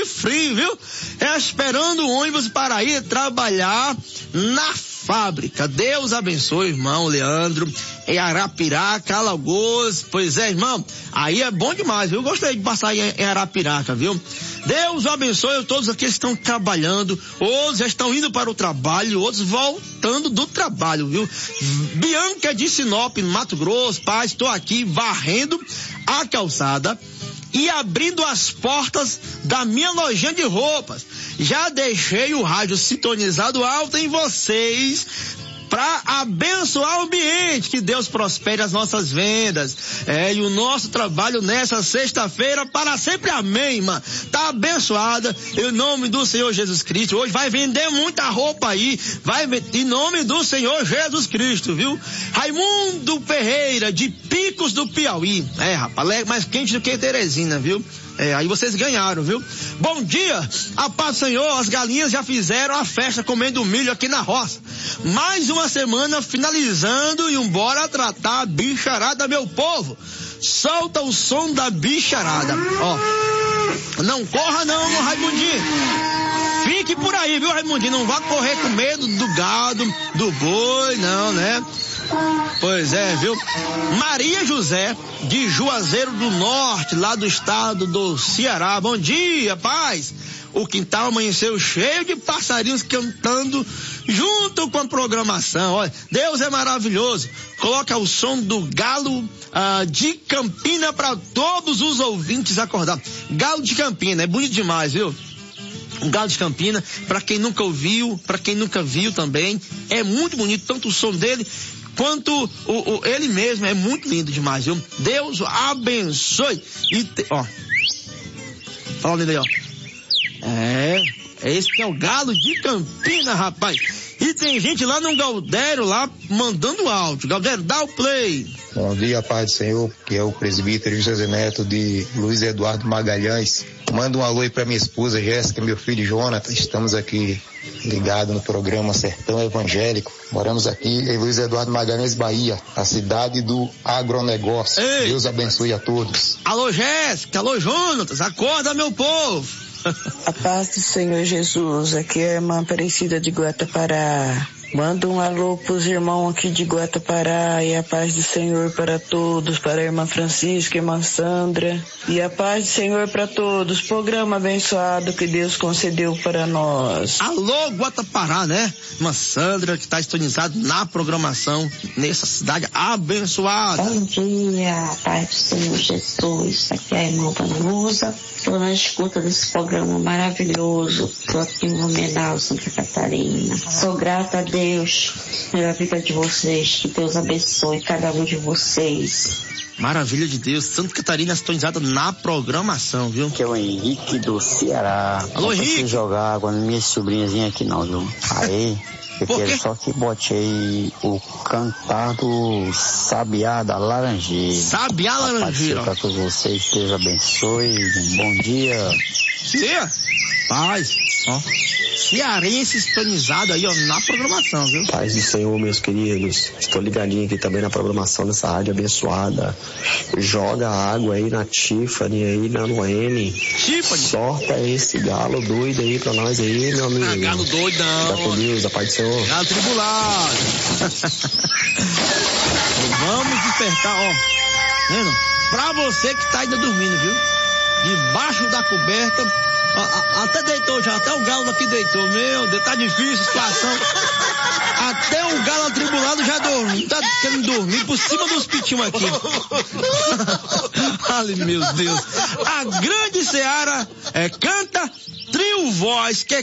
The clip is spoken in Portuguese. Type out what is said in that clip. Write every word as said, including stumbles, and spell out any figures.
de frio, viu? É esperando o ônibus para ir trabalhar na fábrica. Deus abençoe, irmão Leandro, em Arapiraca, Alagoas. Pois é, irmão, aí é bom demais, viu? Eu gostei de passar em, em Arapiraca, viu? Deus abençoe todos aqueles que estão trabalhando, outros já estão indo para o trabalho, outros voltando do trabalho, viu? Bianca de Sinop, Mato Grosso, pai, estou aqui varrendo a calçada e abrindo as portas da minha lojinha de roupas. Já deixei o rádio sintonizado alto em vocês para abençoar o ambiente, que Deus prospere as nossas vendas, é, e o nosso trabalho nessa sexta-feira para sempre, amém, irmã. Tá abençoada em nome do Senhor Jesus Cristo. Hoje vai vender muita roupa aí, vai em nome do Senhor Jesus Cristo, viu? Raimundo Ferreira, de Picos do Piauí, é, rapaz, é mais quente do que Teresina, viu? É, aí vocês ganharam, viu? Bom dia, a paz do Senhor, as galinhas já fizeram a festa comendo milho aqui na roça. Mais uma semana finalizando e embora tratar a bicharada, meu povo. Solta o som da bicharada, ó. Não corra não, Raimundinho. Fique por aí, viu, Raimundinho? Não vá correr com medo do gado, do boi, não, né? Pois é, viu? Maria José, de Juazeiro do Norte, lá do estado do Ceará. Bom dia, paz. O quintal amanheceu cheio de passarinhos cantando junto com a programação. Olha, Deus é maravilhoso. Coloca o som do galo ah, de Campina para todos os ouvintes acordar. Galo de Campina, é bonito demais, viu? O Galo de Campina, para quem nunca ouviu, para quem nunca viu também, é muito bonito, tanto o som dele quanto o, o, ele mesmo, é muito lindo demais, viu? Deus abençoe. E te, ó, fala dele aí, ó. É, esse que é o Galo de Campina, rapaz. E tem gente lá no Galdério, lá, mandando áudio. Galdério, dá o play. Bom dia, paz do Senhor, que é o presbítero José Neto de Luiz Eduardo Magalhães. Manda um alô aí pra minha esposa Jéssica, meu filho Jonathan. Estamos aqui ligados no programa Sertão Evangélico. Moramos aqui em Luiz Eduardo Magalhães, Bahia, a cidade do agronegócio. Ei. Deus abençoe a todos. Alô, Jéssica, alô, Jonathan, acorda, meu povo. A paz do Senhor Jesus, aqui é a irmã Aparecida de Guatapará. Manda um alô pros irmãos aqui de Guatapará e a paz do Senhor para todos, para a irmã Francisca, a irmã Sandra, e a paz do Senhor para todos. Programa abençoado que Deus concedeu para nós. Alô, Guatapará, né? Irmã Sandra, que está sintonizada na programação nessa cidade abençoada. Bom dia, paz do Senhor Jesus. Aqui é a irmã Vanusa. Estou na escuta desse programa maravilhoso. Estou aqui em Blumenau, Santa Catarina. Sou grata a Deus pela vida de vocês. Que Deus abençoe cada um de vocês. Maravilha de Deus. Santa Catarina sintonizada na programação, viu? Que é o Henrique do Ceará. Alô, não Henrique. Não jogar água nas minhas sobrinhas aqui não, viu? Aí, eu Por quero quê? só que bote aí o cantar do Sabiá da Laranjeira. Sabiá Laranjeira. Para todos vocês, Deus abençoe. Bom dia. Cia, paz, ó. Cearense sintonizado aí, ó, na programação, viu? Paz do Senhor, meus queridos. Estou ligadinho aqui também na programação dessa rádio abençoada. Joga água aí na Tiffany, aí na Noemi. Tiffany. Sorta esse galo doido aí pra nós aí, meu amigo. Ah, galo doido não. Fica com Deus, a paz do Senhor. Galo tribulado. Vamos despertar, ó. Vendo? Pra você que tá ainda dormindo, viu? Debaixo da coberta. A, a, até deitou já, até o galo aqui deitou. Meu Deus, tá difícil a situação. Até o galo atribulado já dormiu, tá querendo dormir por cima dos pitinhos aqui. Ai, meu Deus. A grande Seara é, canta Trio Voz, que é